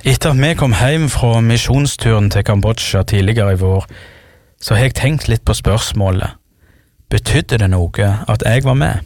Etter at vi kom hjem fra misjonsturen til Kambodsja tidligere i vår, så har jeg tenkt litt på spørsmålet: betydde det noe at jeg var med?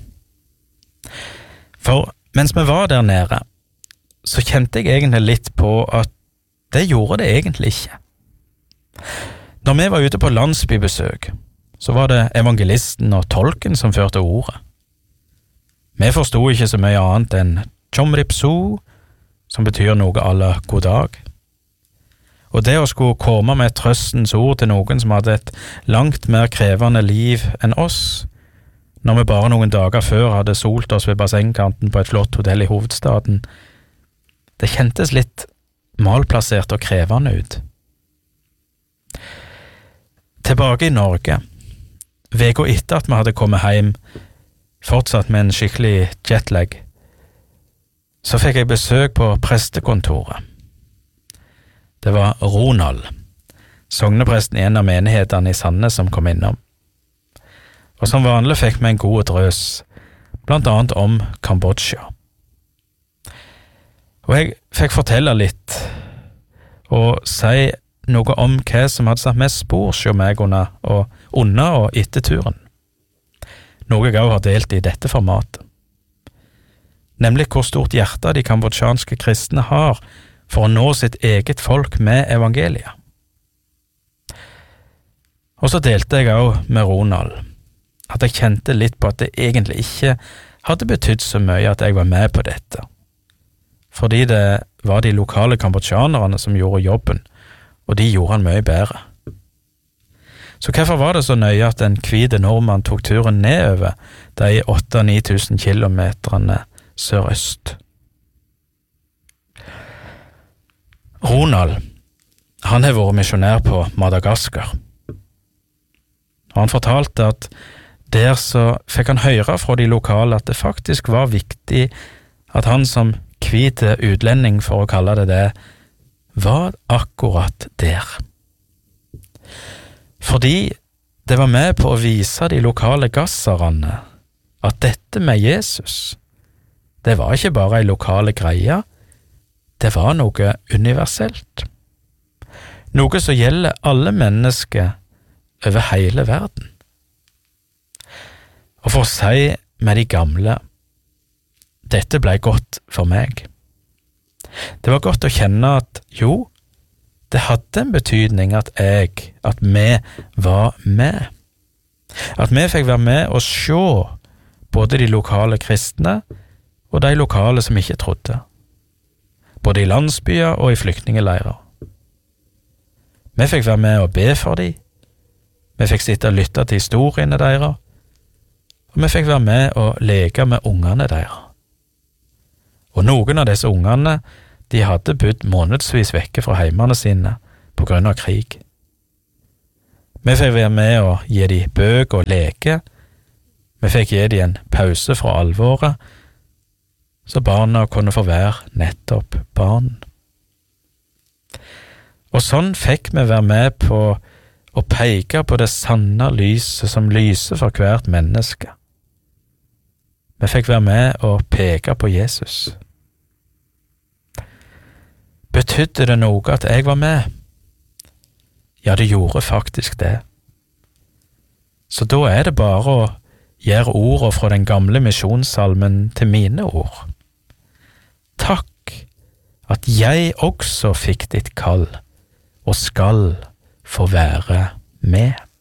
For mens vi var der nede, så kjente jeg egentlig litt på at det gjorde det egentlig ikke. Når vi var ute på landsbybesøk, så var det evangelisten og tolken som førte ordet. Vi forstod ikke så mye annet enn Chomripsu, som betyr noe à la god dag. Og det å skulle komme med trøstens ord til noen som hadde et langt mer krevende liv enn oss, når vi bare noen dager før hadde solt oss ved bassengkanten på et flott hotell i hovedstaden, det kjentes litt malplassert og krevende ut. Tilbake i Norge, veka etter at vi hadde kommet hjem, fortsatt med en skikkelig jetlag, så fikk jeg besøk på prestekontoret. Det var Ronald, sognepresten i en av menighetene i Sandnes, som kom innom. Og som vanlig fikk vi en god drøs, blant annet om Kambodsja. Og jeg fikk fortelle litt, og si noe om hva som hadde satt mest spor hos meg under og etter turen. Noe jeg også har delt i dette formatet. Nemlig hvor stort hjerte de kambodsjanske kristne har for å nå sitt eget folk med evangeliet. Og så delte jeg også med Ronald at jeg kjente litt på at det egentlig ikke hadde betydd så mye at jeg var med på dette, fordi det var de lokale kambodsjanerne som gjorde jobben, og de gjorde han mye bedre. Så hvorfor var det så nøye at en hvit nordmann tok turen nedover de 8-9 000 kilometerne sørøst? Ronald, han har vært misjonær på Madagaskar. Og han fortalte at der så fikk han høre fra de lokale at det faktisk var viktig at han som hvite utlending, for å kalle det, var akkurat der. Fordi det var med på å vise de lokale gasserne at dette med Jesus, det var ikke bare en lokale greie, det var noe universelt. Noe som gjelder alle mennesker over hele verden. Og for å si med de gamle, dette ble godt for meg. Det var godt å kjenne at jo, det hadde en betydning at vi var med. At vi fikk være med og se både de lokale kristne og de lokale som ikke trodde. Både i landsbyer og i flyktningeleirer. Vi fikk være med og be for dem. Vi fikk sitte og lytte til historiene deres. Og vi fikk være med og leke med ungene deres. Og noen av disse ungene, de hadde bodd månedsvis vekke fra heimene sine på grunn av krig. Vi fikk være med og gi dem bøker og leke. Vi fikk gi dem en pause fra alvoret, så barna kunne få være nettopp barn. Og sånn fikk vi være med på å peke på det sanne lyset som lyser for hvert menneske. Vi fikk være med og peke på Jesus. Betydde det noe at jeg var med? Ja, det gjorde faktisk det. Så da er det bare å gjøre ordene fra den gamle misjonssalmen til mine ord. Takk at jeg også fikk ditt kall, og skal få være med.